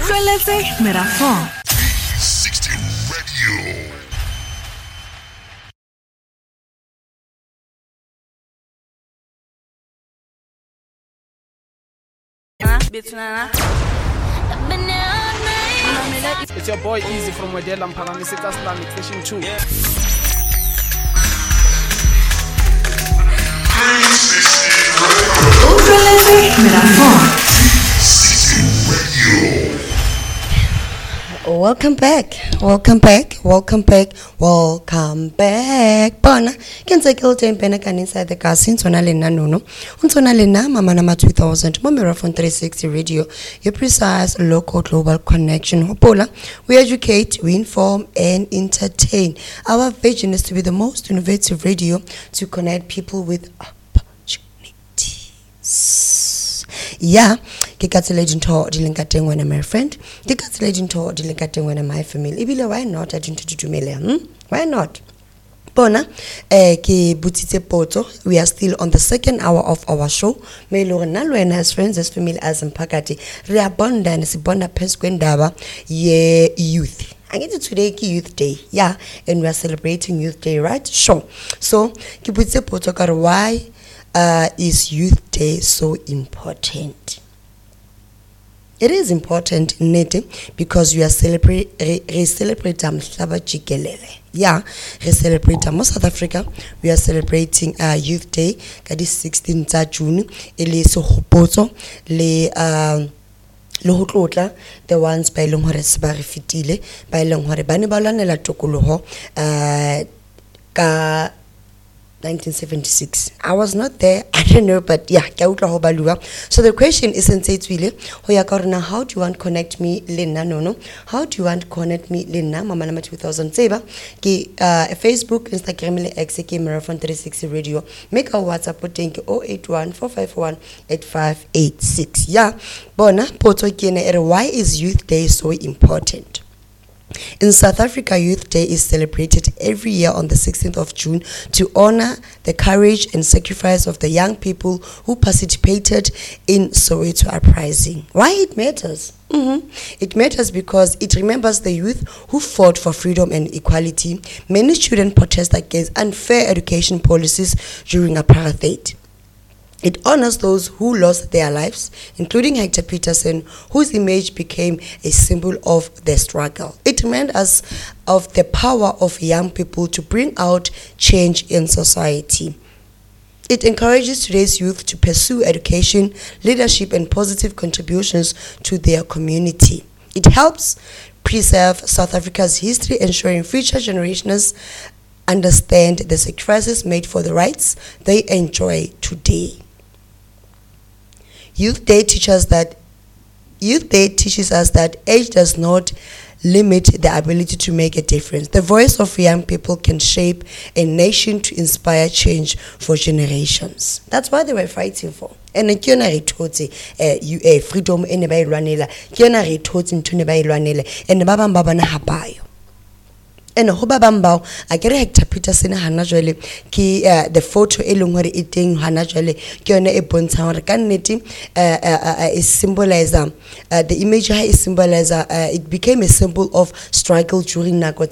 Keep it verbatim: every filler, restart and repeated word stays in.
Utlweletse Merafong. sixty Radio. It's your boy Easy from Wedela Mpangamiseka Islamic Station two. Yeah. Utlweletse Merafong. Welcome back, welcome back, welcome back, welcome back. Bona, can say kill time penakan inside the car since on Alena Nuno, Unsona Lena, Mama Nama two thousand, Momera from three sixty Radio, your precise local global connection. Hopola, we educate, we inform, and entertain. Our vision is to be the most innovative radio to connect people with opportunities. Yeah, ke ka tsela dintho di leng ka teng wena my friend, ke ka tsela dintho di leng ka teng wena my family. Ebile why not a dintho di dumele? Hmm? Why not? Bona eh ke butsitse potso. We are still on the second hour of our show. Me lo rena lo wena as friends as family as mphakati re abonda ne sibonda phezu kwendaba ye youth. I get today ki Youth Day, yeah, and we are celebrating Youth Day, right? Sure. So ke butsitse potso ka re why Uh, is Youth Day so important? It is important, Nete, because we are celebrate re, re celebrate Mhlaba Jikelele. Yeah, we celebrate most South Africa. We are celebrating uh, Youth Day, kadi sixteenth of June. Ele so hopotso le um le ho tlotla the ones ba ileng hore se ba re fitile, ba ileng hore ba ne ba lwanela tokoloho uh ka nineteen seventy-six. I was not there. I don't know, but yeah, so the question isn't say how do you want to connect me, Lena? No, no. How do you want to connect me, Lena? Mama Nama two thousand Seba. Ki Facebook, Instagram, X, Merafong three sixty Radio. Make our WhatsApp putting zero eight one four five one eight five eight six. Yeah, bona poto kene. Why is Youth Day so important? In South Africa, Youth Day is celebrated every year on the sixteenth of June to honor the courage and sacrifice of the young people who participated in Soweto uprising. Why it matters? Mm-hmm. It matters because it remembers the youth who fought for freedom and equality. Many students protest against unfair education policies during apartheid. It honors those who lost their lives, including Hector Peterson, whose image became a symbol of the struggle. It reminds us of the power of young people to bring out change in society. It encourages today's youth to pursue education, leadership, and positive contributions to their community. It helps preserve South Africa's history, ensuring future generations understand the sacrifices made for the rights they enjoy today. Youth Day teaches that Youth Day teaches us that age does not limit the ability to make a difference. The voice of young people can shape a nation to inspire change for generations. That's what they were fighting for. And ke yona re thotse you a freedom ene ba ilwanela, ke yona re thotse ntho ne ba ilwanela, and ba bang ba bona ha bayo. And ho ba bang bao a kere Hector Peterson hana jwale ki the photo e leng hore e teng hana jwale ke yona e bontsha hore ka nnete is symbolizer uh, the image ha is symbolizer uh, it became a symbol of struggle during nako